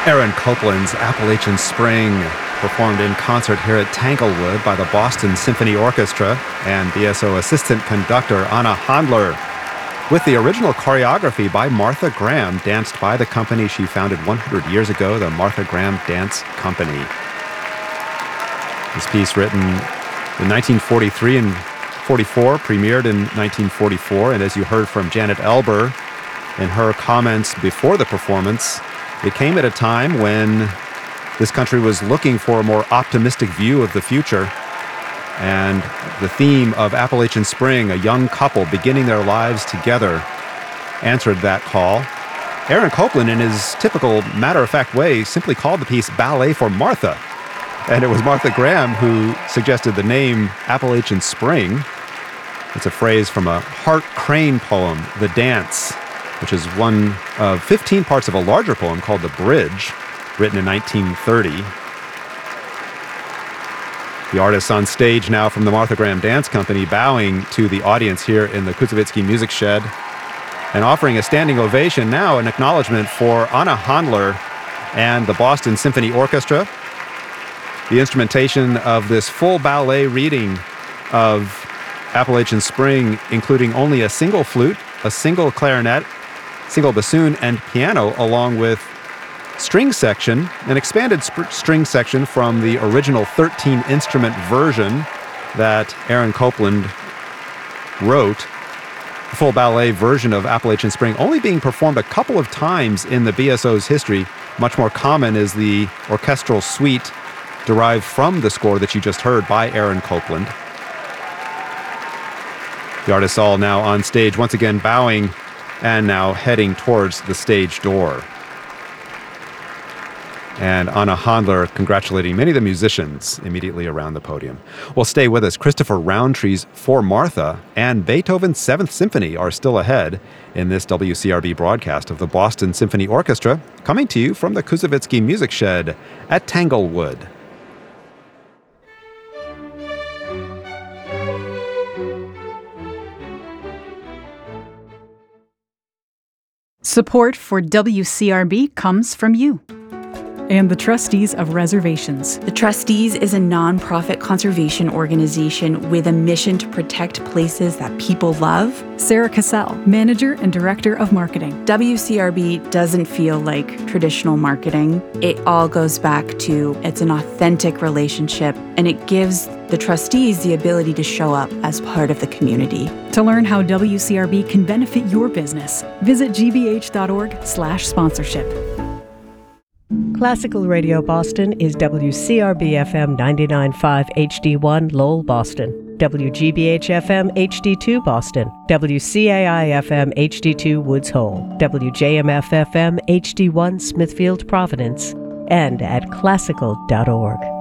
Aaron Copland's Appalachian Spring, performed in concert here at Tanglewood by the Boston Symphony Orchestra and BSO assistant conductor Anna Handler, with the original choreography by Martha Graham, danced by the company she founded 100 years ago, the Martha Graham Dance Company. This piece, written in 1943 and 44, premiered in 1944, and as you heard from Janet Elber in her comments before the performance, it came at a time when this country was looking for a more optimistic view of the future. And the theme of Appalachian Spring, a young couple beginning their lives together, answered that call. Aaron Copland, in his typical matter-of-fact way, simply called the piece Ballet for Martha. And it was Martha Graham who suggested the name Appalachian Spring. It's a phrase from a Hart Crane poem, The Dance, which is one of 15 parts of a larger poem called The Bridge, written in 1930. The artists on stage now from the Martha Graham Dance Company bowing to the audience here in the Kuzovitsky Music Shed and offering a standing ovation now, an acknowledgement for Anna Handler and the Boston Symphony Orchestra. The instrumentation of this full ballet reading of Appalachian Spring, including only a single flute, a single clarinet, single bassoon, and piano, along with string section, an expanded string section from the original 13-instrument version that Aaron Copland wrote. The full ballet version of Appalachian Spring only being performed a couple of times in the BSO's history. Much more common is the orchestral suite derived from the score that you just heard by Aaron Copland. The artists all now on stage, once again bowing and now heading towards the stage door. And Anna Handler congratulating many of the musicians immediately around the podium. Well, stay with us. Christopher Roundtree's For Martha and Beethoven's Seventh Symphony are still ahead in this WCRB broadcast of the Boston Symphony Orchestra, coming to you from the Kuzovitsky Music Shed at Tanglewood. Support for WCRB comes from you. And the Trustees of Reservations. The Trustees is a nonprofit conservation organization with a mission to protect places that people love. Sarah Cassell, Manager and Director of Marketing. WCRB doesn't feel like traditional marketing. It all goes back to it's an authentic relationship, and it gives the trustees the ability to show up as part of the community. To learn how WCRB can benefit your business, visit gbh.org/sponsorship. Classical Radio Boston is WCRB-FM 99.5 HD1 Lowell, Boston, WGBH-FM HD2 Boston, WCAI-FM HD2 Woods Hole, WJMF-FM HD1 Smithfield, Providence, and at classical.org.